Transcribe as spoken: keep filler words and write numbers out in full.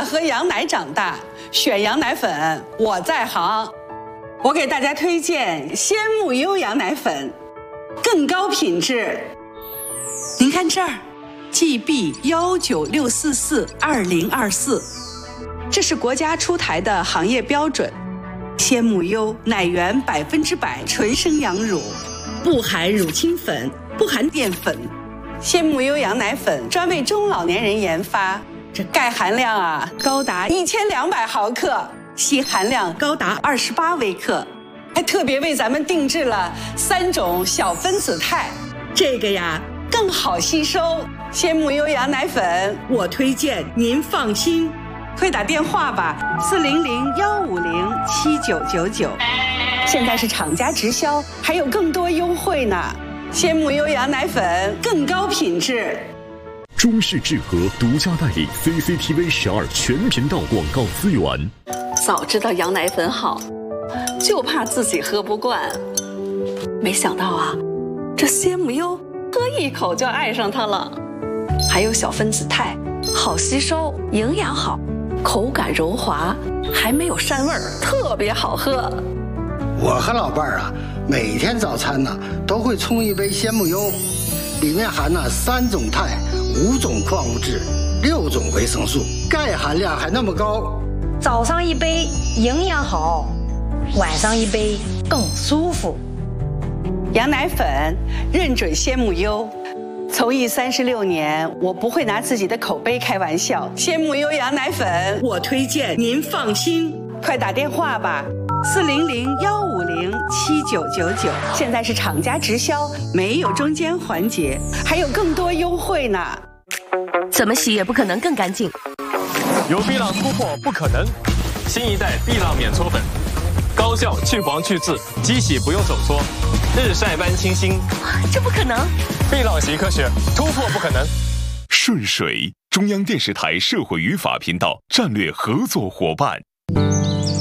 小喝羊奶长大，选羊奶粉我在行。我给大家推荐鲜木优羊奶粉，更高品质。您看这儿 ，G B 幺九六四四二零二四，这是国家出台的行业标准。鲜木优奶源百分之百纯生羊乳，不含乳清粉，不含淀粉。鲜木优羊奶粉专为中老年人研发，这钙含量啊高达一千两百毫克，硒含量高达二十八微克，还特别为咱们定制了三种小分子肽，这个呀更好吸收。鲜木优羊奶粉我推荐您放心，快打电话吧，四零零幺五零七九九九，现在是厂家直销，还有更多优惠呢。鲜木优羊奶粉更高品质。 中视智和独家代理 C C T V 十二全频道广告资源。 早知道羊奶粉好，就怕自己喝不惯。没想到啊，这鲜木优喝一口就爱上它了。还有小分子肽，好吸收，营养好，口感柔滑，还没有膻味儿，特别好喝。 我和老伴儿啊，每天早餐呢都会冲一杯鲜木优，里面含了三种肽、五种矿物质、六种维生素，钙含量还那么高。 早上一杯营养好，晚上一杯更舒服。 羊奶粉认准鲜木优，从艺三十六年，我不会拿自己的口碑开玩笑。鲜木优羊奶粉我推荐您放心，快打电话吧。四零零幺五零七九九九，现在是厂家直销，没有中间环节，还有更多优惠呢。 怎么洗也不可能更干净。 有碧浪突破不可能，新一代碧浪免搓粉，高效去黄去渍，机洗不用手搓，日晒般清新。 这不可能！ 碧浪洗科学，突破不可能。 顺水，中央电视台社会与法频道战略合作伙伴。